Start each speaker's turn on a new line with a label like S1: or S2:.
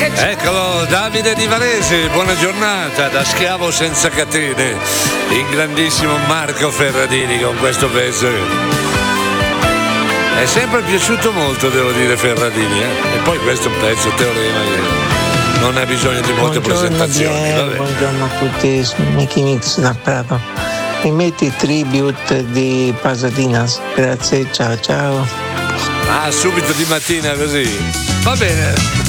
S1: Eccolo, Davide di Varese, buona giornata, da schiavo senza catene, il grandissimo Marco Ferradini con questo pezzo. È sempre piaciuto molto, devo dire, Ferradini, E poi questo è un pezzo teorema che non ha bisogno di molte presentazioni. Vabbè.
S2: Buongiorno a tutti, Mickey Mix da Prato. Mi metti tribute di Pasadinas? Grazie, ciao ciao.
S1: Ah, subito di mattina così. Va bene.